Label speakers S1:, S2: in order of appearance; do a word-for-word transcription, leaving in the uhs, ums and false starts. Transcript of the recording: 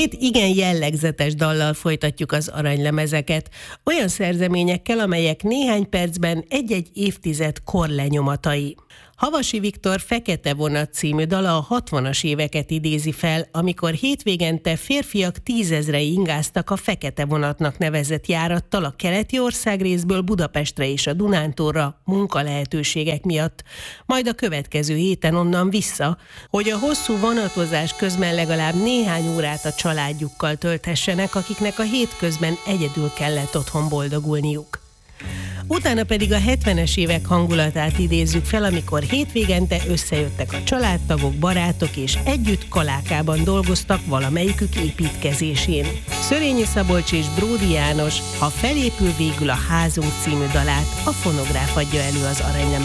S1: Két igen jellegzetes dallal folytatjuk az aranylemezeket, olyan szerzeményekkel, amelyek néhány percben egy-egy évtized korlenyomatai. Havasi Viktor Fekete vonat című dala a hatvanas éveket idézi fel, amikor hétvégente férfiak tízezrei ingáztak a Fekete vonatnak nevezett járattal a keleti országrészből Budapestre és a Dunántúlra munkalehetőségek miatt, majd a következő héten onnan vissza, hogy a hosszú vonatozás közben legalább néhány órát a családjukkal tölthessenek, akiknek a hétközben egyedül kellett otthon boldogulniuk. Utána pedig a hetvenes évek hangulatát idézzük fel, amikor hétvégente összejöttek a családtagok, barátok és együtt Kalákában dolgoztak valamelyikük építkezésén. Szörényi Szabolcs és Bródi János, Ha felépül végül a házunk című dalát a Fonográf adja elő az aranylemez